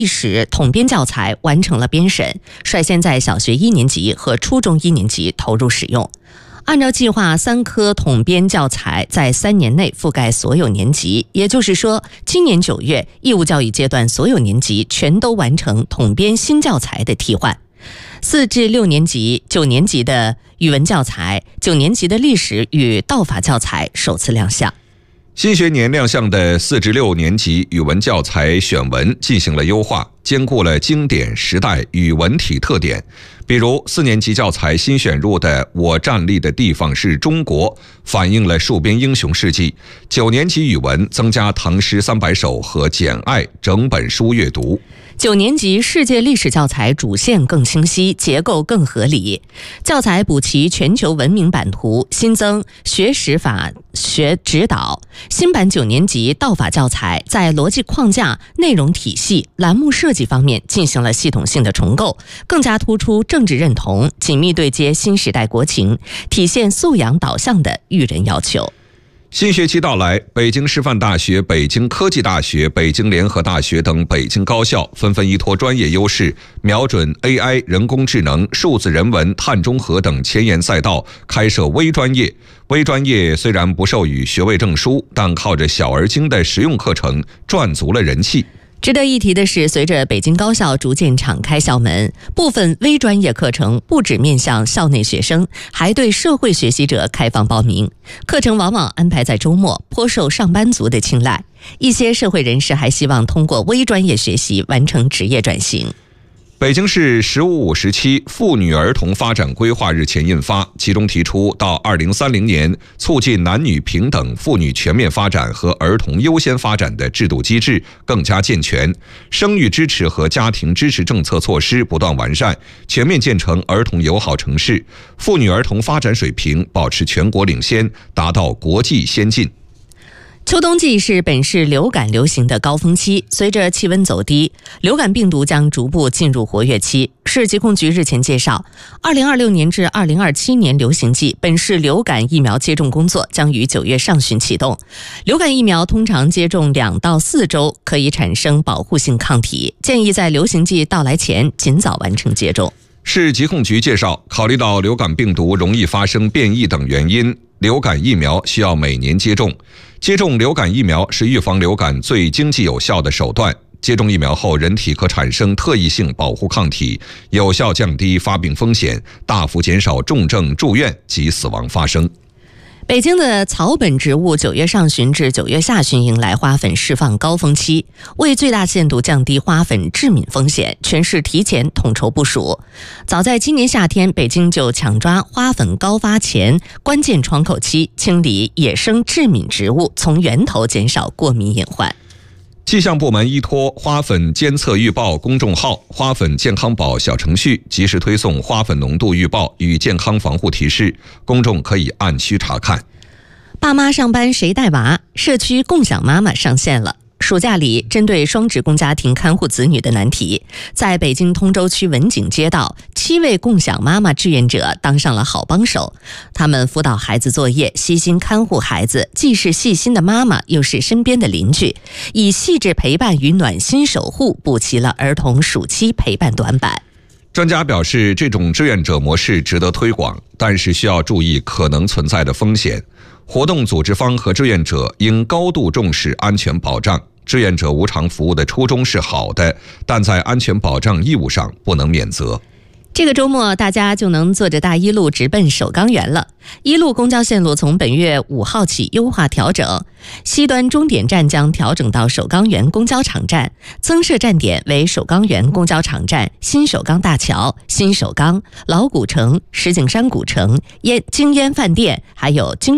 历史统编教材完成了编审，率先在小学1年级和初中1年级投入使用。按照计划，3科统编教材在3年内覆盖所有年级，也就是说，今年9月，义务教育阶段所有年级全都完成统编新教材的替换。4至6年级、9年级的语文教材、9年级的历史与道法教材首次亮相。 新学年亮相的4至6年级语文教材选文进行了优化，兼顾了经典、时代与文体特点。比如4年级教材新选入的“我站立的地方是中国”，反映了戍边英雄事迹。9年级语文增加唐诗300首和简爱整本书阅读。 9年级世界历史教材主线更清晰，结构更合理。教材补齐全球文明版图，新增学史法学指导。新版9年级道法教材在逻辑框架、内容体系、栏目设计方面进行了系统性的重构，更加突出政治认同，紧密对接新时代国情，体现素养导向的育人要求。 新学期到来，北京师范大学、北京科技大学、北京联合大学等北京高校纷纷依托专业优势，瞄准 AI、人工智能、数字人文、碳中和等前沿赛道，开设微专业。微专业虽然不授予学位证书，但靠着小而精的实用课程，赚足了人气。 值得一提的是，随着北京高校逐渐敞开校门，部分微专业课程不只面向校内学生，还对社会学习者开放报名。课程往往安排在周末，颇受上班族的青睐。一些社会人士还希望通过微专业学习完成职业转型。 北京市15/57妇女儿童发展规划日前印发，其中提出到2030年促进男女平等、妇女全面发展和儿童优先发展的制度机制更加健全，生育支持和家庭支持政策措施不断完善，全面建成儿童友好城市，妇女儿童发展水平保持全国领先，达到国际先进。 秋冬季是本市流感流行的高峰期，随着气温走低，流感病毒将逐步进入活跃期。市疾控局日前介绍，2026年至2027年流行季，本市流感疫苗接种工作将于9月上旬启动。流感疫苗通常接种2到4周可以产生保护性抗体，建议在流行季到来前尽早完成接种。 市疾控局介绍，考虑到流感病毒容易发生变异等原因，流感疫苗需要每年接种。接种流感疫苗是预防流感最经济有效的手段。接种疫苗后，人体可产生特异性保护抗体，有效降低发病风险，大幅减少重症住院及死亡发生。 北京的草本植物9月上旬至9月下旬迎来花粉释放高峰期，为最大限度降低花粉致敏风险，全市提前统筹部署。早在今年夏天，北京就抢抓花粉高发前关键窗口期，清理野生致敏植物，从源头减少过敏隐患。 气象部门依托花粉监测预报公众号、花粉健康宝小程序，及时推送花粉浓度预报与健康防护提示，公众可以按需查看。 爸妈上班谁带娃？社区共享妈妈上线了。暑假里，针对双职工家庭看护子女的难题，在北京通州区文景街道，7位共享妈妈志愿者当上了好帮手。他们辅导孩子作业，悉心看护孩子，既是细心的妈妈，又是身边的邻居，以细致陪伴与暖心守护补齐了儿童暑期陪伴短板。 专家表示，这种志愿者模式值得推广，但是需要注意可能存在的风险。活动组织方和志愿者应高度重视安全保障。志愿者无偿服务的初衷是好的，但在安全保障义务上不能免责。 这个周末大家就能坐着大一路直奔首钢园了。一路公交线路从本月5号起优化调整，西端终点站将调整到首钢园公交场站，增设站点为首钢园公交场站、新首钢大桥、新首钢、老古城、石景山古城、京烟饭店，还有京